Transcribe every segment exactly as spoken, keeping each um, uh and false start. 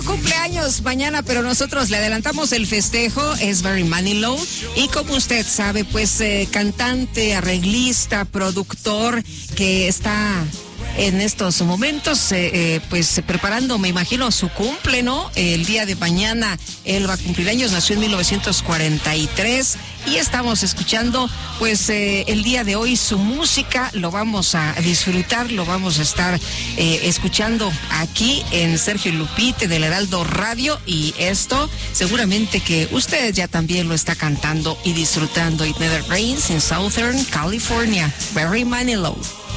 cumpleaños mañana, pero nosotros le adelantamos el festejo. Es Barry Manilow. Y como usted sabe, pues eh, cantante, arreglista, productor que está en estos momentos, eh, eh, pues preparando, me imagino, su cumple, ¿no? El día de mañana él va a cumplir años, nació en mil novecientos cuarenta y tres y estamos escuchando, pues, eh, el día de hoy su música. Lo vamos a disfrutar, lo vamos a estar eh, escuchando aquí en Sergio y Lupita del Heraldo Radio, y esto seguramente que usted ya también lo está cantando y disfrutando. It Never Rains in Southern California, Barry Manilow.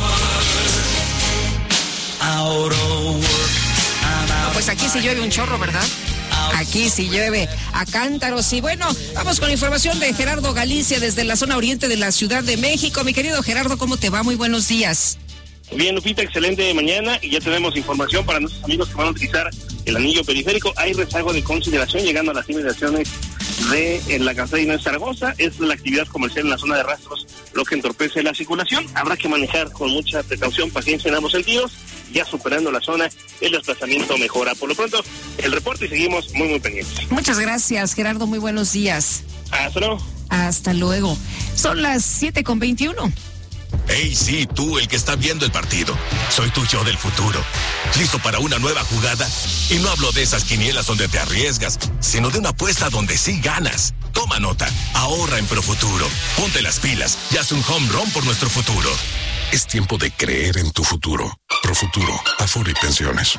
No, pues aquí sí llueve un chorro, ¿verdad? Aquí sí llueve a cántaros. Y bueno, vamos con información de Gerardo Galicia desde la zona oriente de la Ciudad de México. Mi querido Gerardo, ¿cómo te va? Muy buenos días. Bien, Lupita, excelente mañana, y ya tenemos información para nuestros amigos que van a utilizar el anillo periférico. Hay rezago de consideración llegando a las inmediaciones de en la calzada Inés Zaragoza. Es la actividad comercial en la zona de rastros lo que entorpece la circulación. Habrá que manejar con mucha precaución, paciencia en ambos sentidos. Ya superando la zona, el desplazamiento mejora. Por lo pronto, el reporte, y seguimos muy, muy pendientes. Muchas gracias, Gerardo. Muy buenos días. Hasta luego. Hasta luego. Son las siete con veintiuno. Hey, sí, tú, el que está viendo el partido. Soy tu yo del futuro. ¿Listo para una nueva jugada? Y no hablo de esas quinielas donde te arriesgas, sino de una apuesta donde sí ganas. Toma nota, ahorra en Profuturo. Ponte las pilas y haz un home run por nuestro futuro. Es tiempo de creer en tu futuro. Profuturo, Afore y Pensiones.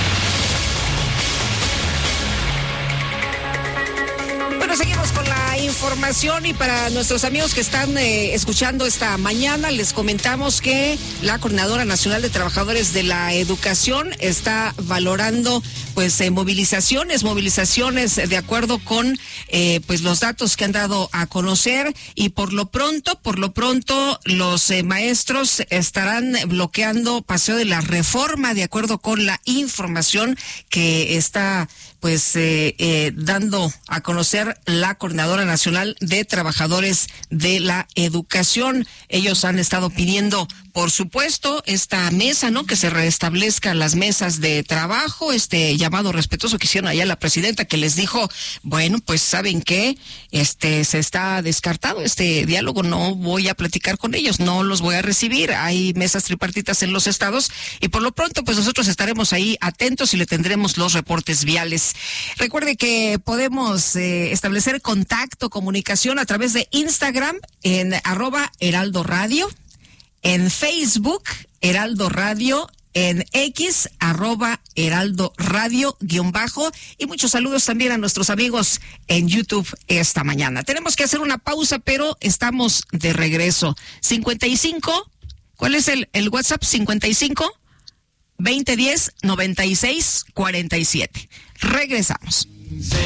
Bueno, seguimos con la información, y para nuestros amigos que están eh, escuchando esta mañana, les comentamos que la Coordinadora Nacional de Trabajadores de la Educación está valorando pues eh, movilizaciones, movilizaciones de acuerdo con eh, pues los datos que han dado a conocer, y por lo pronto, por lo pronto los eh, maestros estarán bloqueando Paseo de la Reforma de acuerdo con la información que está pues eh, eh, dando a conocer la Coordinadora Nacional de Trabajadores de la Educación. Ellos han estado pidiendo, por supuesto, esta mesa, ¿no? Que se restablezcan las mesas de trabajo, este llamado respetuoso que hicieron allá la presidenta, que les dijo, bueno, pues ¿saben qué? Este, se está descartado este diálogo, no voy a platicar con ellos, no los voy a recibir. Hay mesas tripartitas en los estados, y por lo pronto, pues nosotros estaremos ahí atentos y le tendremos los reportes viales. Recuerde que podemos eh, establecer contacto, comunicación a través de Instagram en arroba Heraldo Radio, en Facebook Heraldo Radio, en X arroba Heraldo Radio guión bajo, y muchos saludos también a nuestros amigos en YouTube esta mañana. Tenemos que hacer una pausa, pero estamos de regreso. cincuenta y cinco, ¿cuál es el, el WhatsApp? cincuenta y cinco, veinte diez, noventa y seis, cuarenta y siete. Regresamos.